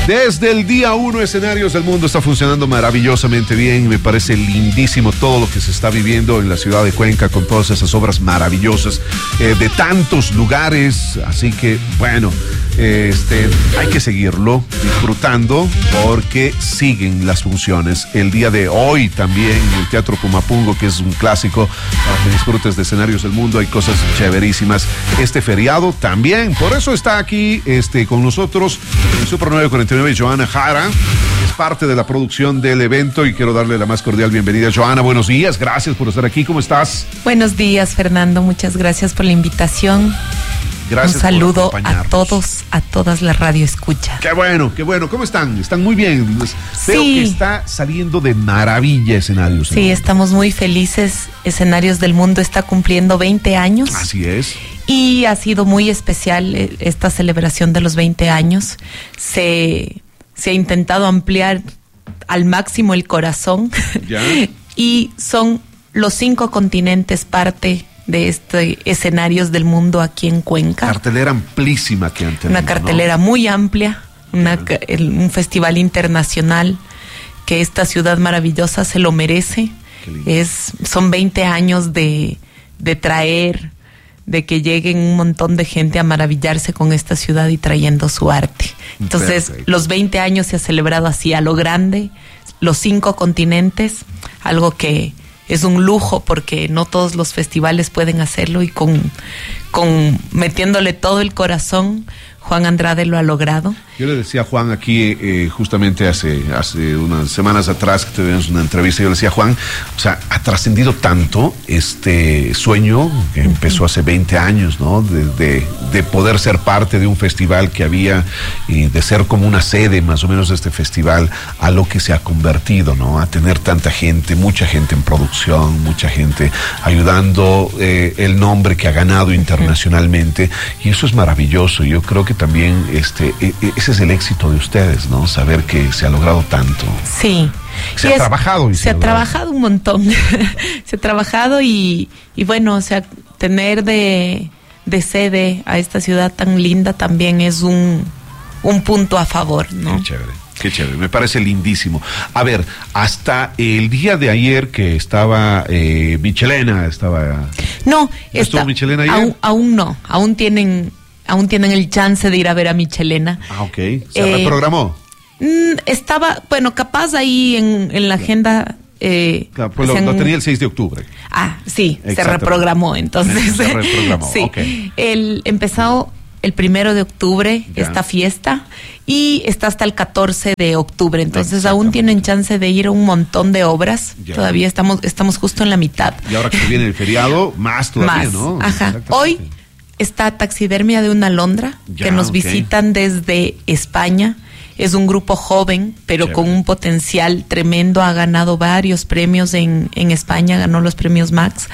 Desde el día 1, Escenarios del Mundo está funcionando maravillosamente bien. Me parece lindísimo todo lo que se está viviendo en la ciudad de Cuenca con todas esas obras maravillosas de tantos lugares. Así que, bueno, hay que seguirlo disfrutando porque siguen las funciones. El día de hoy también en el Teatro Pumapungo, que es un clásico para que disfrutes de Escenarios del Mundo, hay cosas chéverísimas. Este feriado también, por eso está aquí con nosotros en Super 949 Joana Jara, es parte de la producción del evento y quiero darle la más cordial bienvenida. Joana, buenos días, gracias por estar aquí, ¿cómo estás? Buenos días, Fernando, muchas gracias por la invitación. Gracias. Un saludo a todos, a todas las radio escucha. Qué bueno, ¿cómo están? Están muy bien. Veo que está saliendo de maravilla Escenarios. Sí, estamos muy felices. Escenarios del Mundo está cumpliendo 20 años. Así es. Y ha sido muy especial esta celebración de los 20 años. Se ha intentado ampliar al máximo el corazón. ¿Ya? Y son los 5 continentes parte de Escenarios del Mundo aquí en Cuenca. Cartelera amplísima que han tenido. Una cartelera, ¿no?, muy amplia, un festival internacional que esta ciudad maravillosa se lo merece. Son 20 años de traer, de que lleguen un montón de gente a maravillarse con esta ciudad y trayendo su arte. Entonces, perfecto. Los 20 años se ha celebrado así a lo grande, los 5 continentes, algo que es un lujo porque no todos los festivales pueden hacerlo y con metiéndole todo el corazón. Juan Andrade lo ha logrado. Yo le decía a Juan aquí, justamente hace unas semanas atrás que tuvimos una entrevista, yo le decía a Juan, o sea, ha trascendido tanto este sueño que empezó hace 20 años, ¿no? De poder ser parte de un festival que había y de ser como una sede más o menos de este festival a lo que se ha convertido, ¿no? A tener tanta gente, mucha gente en producción, mucha gente ayudando, el nombre que ha ganado internacionalmente, y eso es maravilloso. Yo creo que también ese es el éxito de ustedes, ¿no? Saber que se ha logrado tanto. Sí. Se ha trabajado. Se ha trabajado un montón. Se ha trabajado y bueno, o sea, tener de sede a esta ciudad tan linda también es un punto a favor, ¿no? Qué chévere, me parece lindísimo. A ver, hasta el día de ayer que estaba Michelena, No, ¿estuvo Michelena ayer? Aún no, aún tienen el chance de ir a ver a Michelena. Ah, ok. ¿Se reprogramó? Estaba, bueno, capaz ahí en la agenda. Claro, pues lo tenía el 6 de octubre. Ah, sí, se reprogramó, entonces. Se reprogramó, sí. Okay. Empezó el 1 de octubre esta fiesta y está hasta el 14 de octubre, entonces aún tienen chance de ir a un montón de obras. Todavía estamos justo en la mitad. Y ahora que viene el feriado, más todavía, ¿no? Ajá. Hoy está Taxidermia de una Alondra, que nos visitan desde España. Es un grupo joven, pero con un potencial tremendo. Ha ganado varios premios en España, ganó los premios Max.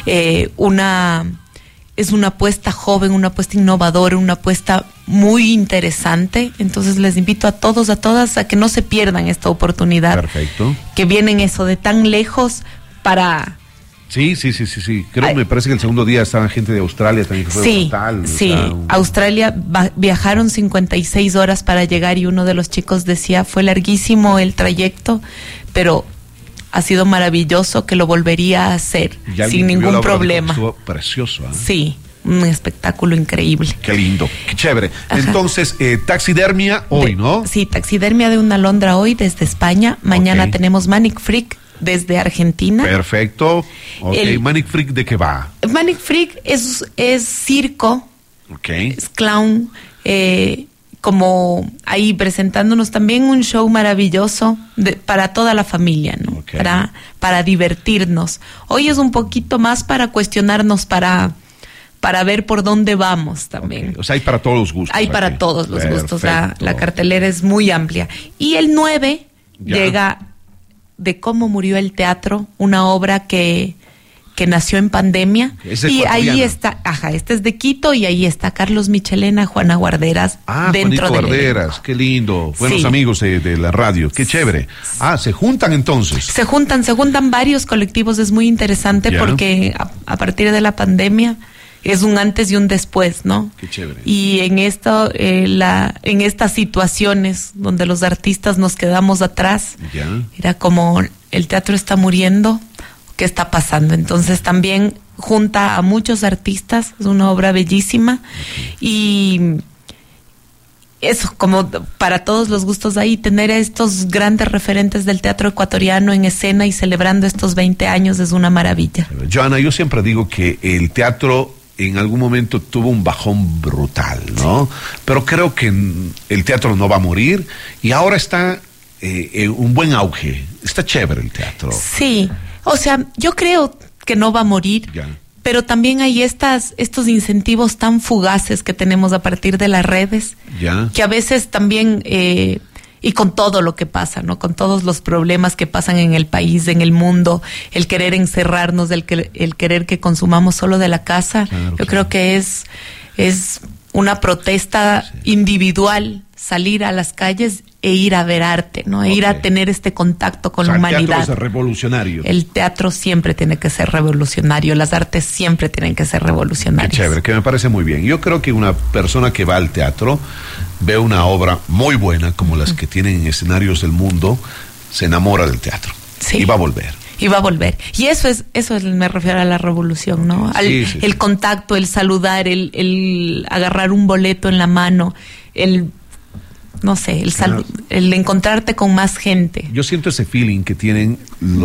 Es una apuesta joven, una apuesta innovadora, una apuesta muy interesante. Entonces les invito a todos, a todas, a que no se pierdan esta oportunidad. Perfecto. Que vienen eso de tan lejos para... Sí. Me parece que el segundo día estaba gente de Australia también. Que fue brutal, sí. Australia viajaron 56 horas para llegar y uno de los chicos decía, fue larguísimo el trayecto, pero ha sido maravilloso, que lo volvería a hacer sin ningún problema. Estuvo precioso, ¿eh? Sí, un espectáculo increíble. Qué lindo, qué chévere. Ajá. Entonces, Taxidermia hoy, ¿no? Sí, Taxidermia de una Alondra hoy desde España. Mañana tenemos Manic Freak desde Argentina. Perfecto. Manic Freak, ¿de qué va? Manic Freak es circo, es clown, como ahí presentándonos también un show maravilloso para toda la familia, ¿no? Para divertirnos. Hoy es un poquito más para cuestionarnos, para ver por dónde vamos también. O sea, hay para todos los gustos. Hay para todos los gustos. La cartelera es muy amplia. Y el 9 llega de cómo murió el teatro, una obra que nació en pandemia. Y ahí está, este es de Quito, y ahí está Carlos Michelena, Juana Guarderas. Dentro de Guarderas, qué lindo. Buenos amigos de la radio, qué chévere. Se juntan entonces. Se juntan varios colectivos, es muy interesante porque a partir de la pandemia es un antes y un después, ¿no? Qué chévere. Y en esto, en estas situaciones donde los artistas nos quedamos atrás, era como el teatro está muriendo, ¿qué está pasando? Entonces también junta a muchos artistas, es una obra bellísima, y eso, como para todos los gustos ahí, tener a estos grandes referentes del teatro ecuatoriano en escena y celebrando estos 20 años es una maravilla. Joana, yo siempre digo que el teatro en algún momento tuvo un bajón brutal, ¿no? Sí. Pero creo que el teatro no va a morir y ahora está en un buen auge. Está chévere el teatro. Sí, o sea, yo creo que no va a morir. Ya. Pero también hay estos incentivos tan fugaces que tenemos a partir de las redes, que a veces también, y con todo lo que pasa, ¿no? Con todos los problemas que pasan en el país, en el mundo, el querer encerrarnos, el querer que consumamos solo de la casa, yo creo que es una protesta individual, salir a las calles e ir a ver arte, ¿no? E ir a tener este contacto con la humanidad. El teatro es revolucionario. El teatro siempre tiene que ser revolucionario, las artes siempre tienen que ser revolucionarias. Qué chévere, que me parece muy bien. Yo creo que una persona que va al teatro, ve una obra muy buena, como las que tienen en escenarios del mundo, se enamora del teatro. Sí. Y va a volver. Y va a volver. Y eso es, me refiero a la revolución, ¿no? El contacto, el saludar, el agarrar un boleto en la mano, no sé, el encontrarte con más gente. Yo siento ese feeling que tienen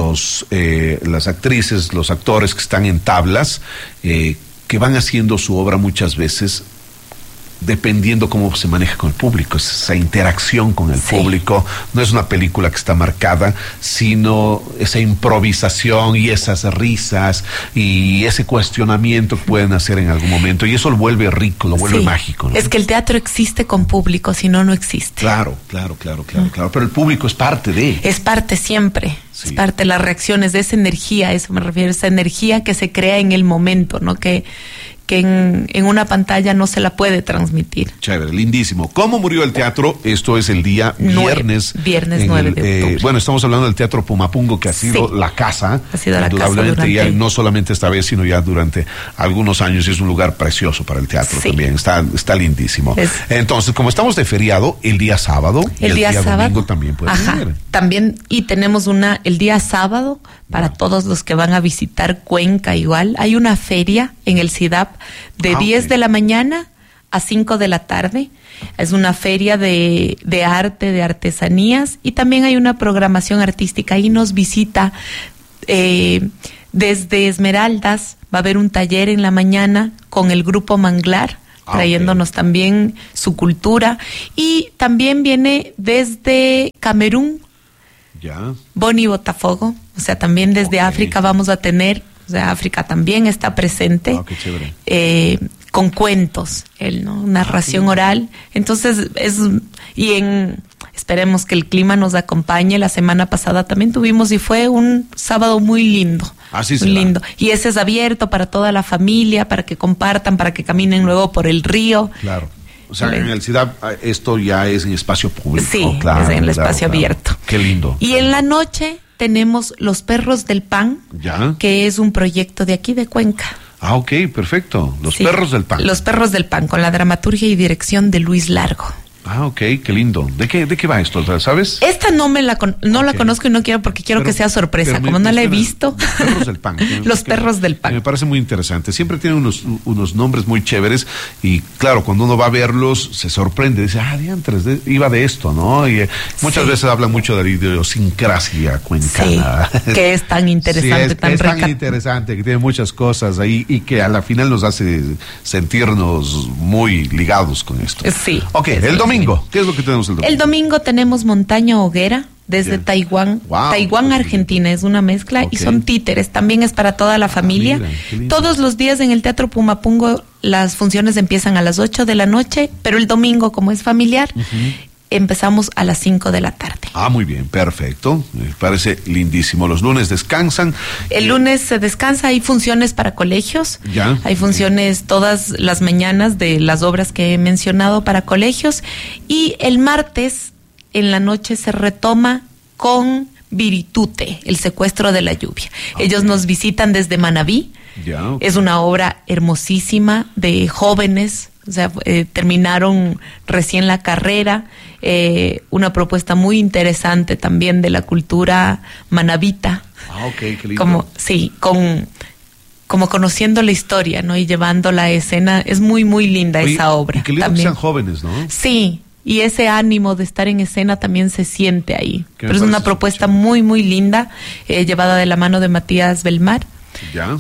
las actrices, los actores que están en tablas, que van haciendo su obra muchas veces dependiendo cómo se maneja con el público, esa interacción con el público. No es una película que está marcada, sino esa improvisación y esas risas y ese cuestionamiento que pueden hacer en algún momento, y eso lo vuelve rico, lo vuelve mágico, ¿no? Es que el teatro existe con público, si no, no existe. Claro, pero el público es parte de... Es parte siempre, es parte de las reacciones, de esa energía, a eso me refiero, esa energía que se crea en el momento, ¿no? Que en una pantalla no se la puede transmitir. Chévere, lindísimo. ¿Cómo murió el teatro? Esto es el día viernes. Viernes 9 de octubre. Bueno, estamos hablando del Teatro Pumapungo, que ha sido la casa. Ha sido la casa durante... no solamente esta vez, sino ya durante algunos años. Es un lugar precioso para el teatro también. Está lindísimo. Entonces, como estamos de feriado, el día sábado y el día domingo también puede venir. También, y tenemos el día sábado, para todos los que van a visitar Cuenca igual, hay una feria en el CIDAP de 10 de la mañana a 5 de la tarde. Es una feria de arte, de artesanías, y también hay una programación artística. Ahí nos visita desde Esmeraldas, va a haber un taller en la mañana con el grupo Manglar, trayéndonos también su cultura, y también viene desde Camerún, Boni Botafogo, o sea, también desde África vamos a tener, o sea, África también está presente, qué chévere. Con cuentos, ¿no? Narración oral. Entonces, esperemos que el clima nos acompañe. La semana pasada también tuvimos, y fue un sábado muy lindo. Así muy lindo. Y ese es abierto para toda la familia, para que compartan, para que caminen luego por el río. Claro. O sea, en el CIDAP esto ya es en espacio público. Sí, es en el espacio abierto. Qué lindo. Y en la noche tenemos Los Perros del Pan, que es un proyecto de aquí de Cuenca. Ok, perfecto. Los Perros del Pan. Los Perros del Pan, con la dramaturgia y dirección de Luis Largo. Ok, qué lindo. ¿De qué va esto? ¿Sabes? Esta no la conozco y no quiero, porque quiero que sea sorpresa. Como no la he visto. Los Perros del Pan. Los Perros del Pan. Me parece muy interesante. Siempre tienen unos nombres muy chéveres, y claro, cuando uno va a verlos se sorprende. Dice, diantres, iba de esto, ¿no? Y muchas veces habla mucho de la idiosincrasia cuencana. Sí, que es tan interesante, tan rica. Es tan interesante, que tiene muchas cosas ahí y que a la final nos hace sentirnos muy ligados con esto. Sí. Ok, el domingo. ¿Qué es lo que tenemos el domingo? El domingo tenemos Montaña Hoguera desde Taiwán. Taiwán, Argentina, es una mezcla, y son títeres. También es para toda la familia. Mira, todos los días en el Teatro Pumapungo las funciones empiezan a las 8 de la noche, pero el domingo, como es familiar, empezamos a las 5 de la tarde. Muy bien, perfecto. Me parece lindísimo. Los lunes descansan. El lunes se descansa, hay funciones para colegios. Hay funciones todas las mañanas de las obras que he mencionado para colegios. Y el martes en la noche se retoma con Viritute, el secuestro de la lluvia. Ellos nos visitan desde Manabí, Ya, okay. Es una obra hermosísima de jóvenes, o sea, terminaron recién la carrera, una propuesta muy interesante también de la cultura manabita. Ah, ok, qué lindo. Como conociendo la historia, ¿no? Y llevando la escena, es muy, muy linda. Oye, esa obra. Y qué lindo también. Que sean jóvenes, ¿no? Sí, y ese ánimo de estar en escena también se siente ahí. Pero es una propuesta muy, muy linda, llevada de la mano de Matías Belmar. Ya.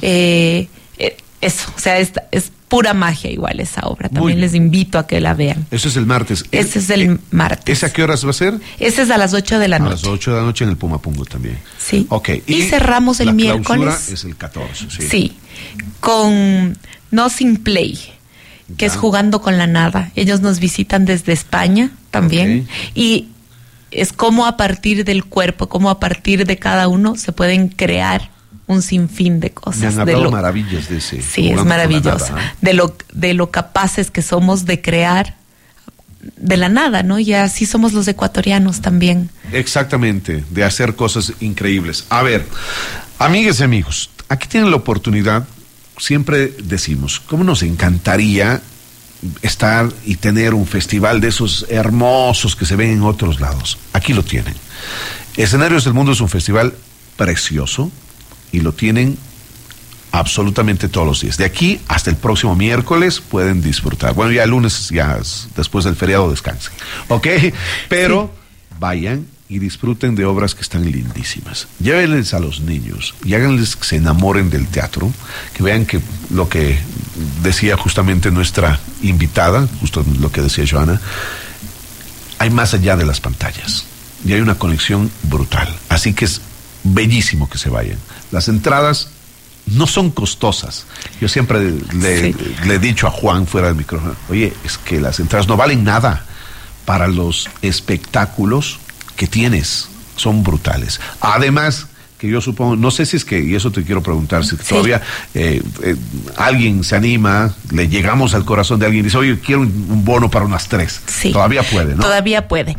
Eso, o sea, es pura magia igual esa obra. También les invito a que la vean. Eso es el martes. Ese es el martes. ¿Esa a qué horas va a ser? Ese es a las 8 de la noche. A las 8 de la noche en el Pumapungo también. Sí. Ok. Y cerramos el miércoles. La clausura es el 14, sí. Sí, con Nothing Play, que es jugando con la nada. Ellos nos visitan desde España también. Okay. Y es como a partir del cuerpo, como a partir de cada uno se pueden crear un sinfín de cosas. Me han hablado maravillas de ese. Sí, es maravilloso. De lo capaces que somos de crear de la nada, ¿no? Y así somos los ecuatorianos también. Exactamente, de hacer cosas increíbles. A ver, amigas y amigos, aquí tienen la oportunidad, siempre decimos, ¿cómo nos encantaría estar y tener un festival de esos hermosos que se ven en otros lados? Aquí lo tienen. Escenarios del Mundo es un festival precioso, y lo tienen absolutamente todos los días. De aquí hasta el próximo miércoles pueden disfrutar. Bueno, ya el lunes, ya después del feriado, descansen. ¿Ok? Pero sí, vayan y disfruten de obras que están lindísimas. Llévenles a los niños y háganles que se enamoren del teatro, que vean que lo que decía justamente nuestra invitada, justo lo que decía Joana, hay más allá de las pantallas y hay una conexión brutal. Así que es bellísimo que se vayan. Las entradas no son costosas. Yo siempre le he dicho a Juan fuera del micrófono, oye, es que las entradas no valen nada para los espectáculos que tienes. Son brutales. Además, que yo supongo, no sé si es que, y eso te quiero preguntar, si todavía alguien se anima, le llegamos al corazón de alguien y dice, oye, quiero un bono para unas 3. Sí. Todavía puede, ¿no? Todavía puede.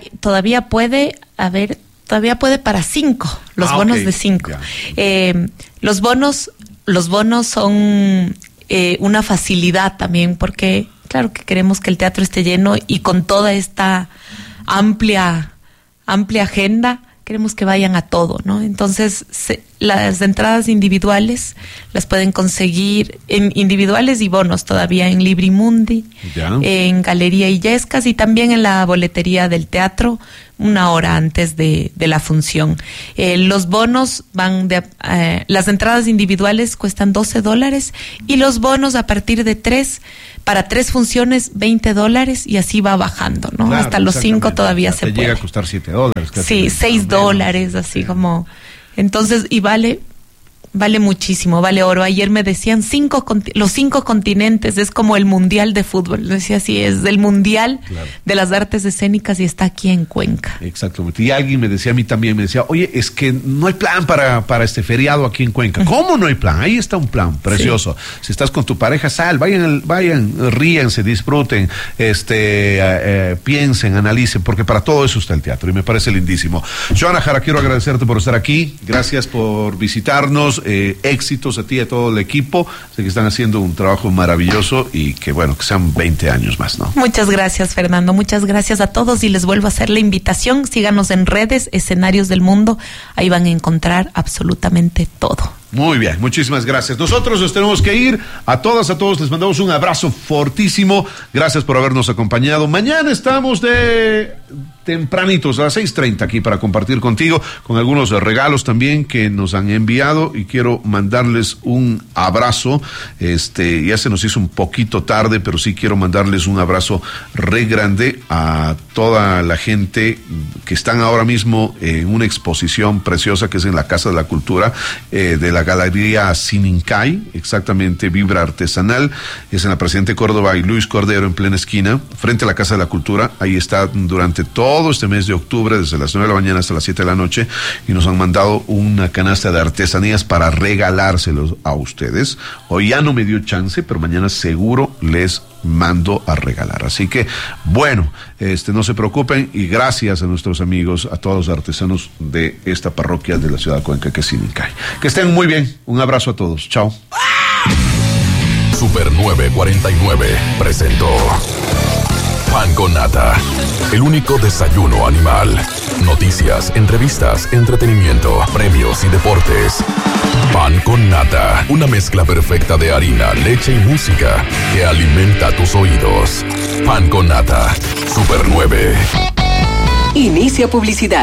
Todavía puede para 5, los bonos de 5. Los bonos son una facilidad también, porque claro que queremos que el teatro esté lleno y con toda esta amplia agenda, queremos que vayan a todo, ¿no? Entonces, las entradas individuales las pueden conseguir en individuales y bonos todavía en Librimundi, en Galería Illescas y también en la boletería del teatro, una hora antes de la función. Los bonos las entradas individuales cuestan $12 y los bonos a partir de 3, para 3 funciones, $20 y así va bajando, ¿no? Claro, hasta los 5 todavía se puede. Llega a costar $7. Sí, $6, así como. Entonces, y vale muchísimo, vale oro. Ayer me decían los 5 continentes, es como el mundial de fútbol. Decía, sí, es el mundial de las artes escénicas y está aquí en Cuenca. Exactamente. Y alguien me decía a mí también, me decía, oye, es que no hay plan para este feriado aquí en Cuenca. ¿Cómo no hay plan? Ahí está un plan precioso. Sí. Si estás con tu pareja, vayan, ríense, disfruten, piensen, analicen, porque para todo eso está el teatro y me parece lindísimo. Joana Jara, quiero agradecerte por estar aquí. Gracias por visitarnos. Éxitos a ti y a todo el equipo. Sé que están haciendo un trabajo maravilloso y que bueno, que sean 20 años más, ¿no? Muchas gracias, Fernando. Muchas gracias a todos y les vuelvo a hacer la invitación. Síganos en redes, Escenarios del Mundo. Ahí van a encontrar absolutamente todo. Muy bien, muchísimas gracias. Nosotros nos tenemos que ir. A todas, a todos les mandamos un abrazo fortísimo. Gracias por habernos acompañado. Mañana estamos de tempranitos a las 6:30 aquí para compartir contigo, con algunos regalos también que nos han enviado y quiero mandarles un abrazo. Ya se nos hizo un poquito tarde, pero sí quiero mandarles un abrazo re grande a toda la gente que están ahora mismo en una exposición preciosa que es en la Casa de la Cultura de la Galería Sinincay, exactamente, Vibra Artesanal. Es en la Presidente Córdoba y Luis Cordero, en plena esquina, frente a la Casa de la Cultura. Ahí está durante todo este mes de octubre, desde las 9 de la mañana hasta las 7 de la noche, y nos han mandado una canasta de artesanías para regalárselos a ustedes. Hoy ya no me dio chance, pero mañana seguro les mando a regalar. Así que, bueno, no se preocupen y gracias a nuestros amigos, a todos los artesanos de esta parroquia de la ciudad de Cuenca, que es Sinincay. Que estén muy bien. Un abrazo a todos. Chao. Super 949 presentó Pan con Nata, el único desayuno animal. Noticias, entrevistas, entretenimiento, premios y deportes. Pan con Nata, una mezcla perfecta de harina, leche y música que alimenta tus oídos. Pan con Nata, Super 9. Inicia publicidad.